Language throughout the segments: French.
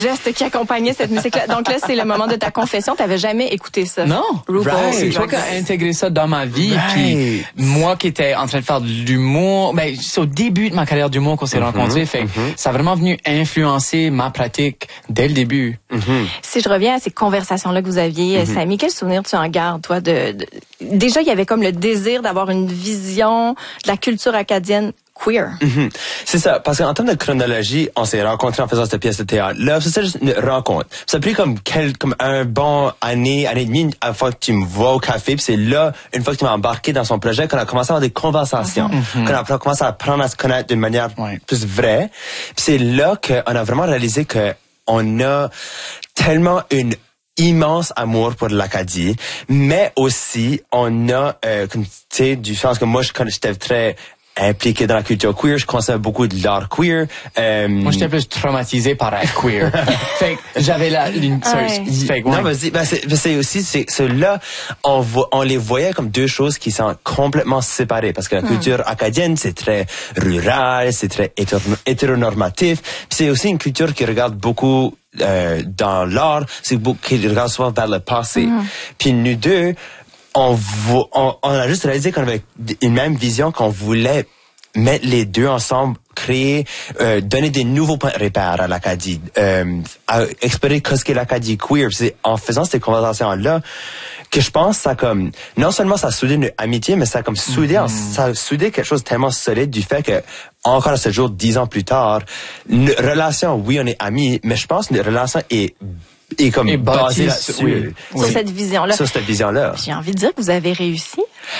gestes qui accompagnaient cette musique-là. Donc là, c'est le moment de ta confession. T'avais jamais écouté ça. Non. RuPaul. C'est toi qui as intégré ça dans ma vie. Puis moi qui étais en train de faire de l'humour, ben c'est au début de ma carrière d'humour qu'on s'est rencontrés. Fait ça a vraiment venu influencer ma pratique dès le début. Si je reviens à ces conversations-là que vous aviez, Samy, quel souvenir tu en gardes, toi, déjà, il y avait comme le désir d'avoir une vision de la culture acadienne queer. C'est ça, parce qu'en termes de chronologie, on s'est rencontrés en faisant cette pièce de théâtre. Là, c'est juste une rencontre. Ça a pris comme un bon année et demie avant que tu me vois au café. Puis c'est là, une fois que tu m'as embarqué dans son projet, qu'on a commencé à avoir des conversations, qu'on a commencé à apprendre à se connaître d'une manière plus vraie. Puis c'est là qu'on a vraiment réalisé que on a tellement une immense amour pour l'Acadie, mais aussi on a, comme tu sais, du sens que moi j'étais très impliqué dans la culture queer, je consommais beaucoup de l'art queer. Moi, j'étais plus traumatisé par être queer. Fait que j'avais Non, vas-y. C'est aussi, ceux-là, on les voyait comme deux choses qui sont complètement séparées. Parce que la culture acadienne, c'est très rural, c'est très hétéronormatif. Puis c'est aussi une culture qui regarde beaucoup dans l'art, qui regarde souvent vers le passé. Puis nous deux, on a juste réalisé qu'on avait une même vision, qu'on voulait mettre les deux ensemble, créer, donner des nouveaux points de repère à l'Acadie, explorer ce qu'est l'Acadie queer. C'est en faisant ces conversations-là que je pense ça comme, non seulement ça a soudé une amitié, mais ça a comme ça a soudé quelque chose de tellement solide du fait que, encore à ce jour, 10 ans plus tard, une relation, oui, on est amis, mais je pense que une relation est comme basée là-dessus. Sur cette vision-là. Sur cette vision-là. J'ai envie de dire que vous avez réussi.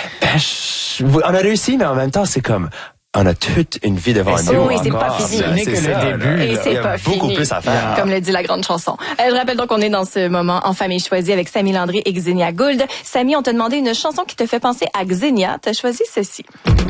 On a réussi, mais en même temps, c'est comme, on a toute une vie devant nous. Oui, c'est pas fini. Ce n'est que le début. Et c'est pas fini. Beaucoup plus à faire. Comme le dit la grande chanson. Je rappelle donc qu'on est dans ce moment en famille choisie avec Samy Landry et Xenia Gould. Samy, on t'a demandé une chanson qui te fait penser à Xenia. T'as choisi ceci.